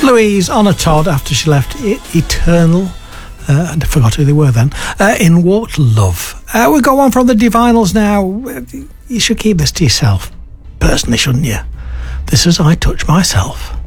Louise on a Todd after she left Eternal. And I forgot who they were then. In Walked Love. We'll go on from the Divinals now. You should keep this to yourself. Personally, shouldn't you? This is I Touch Myself.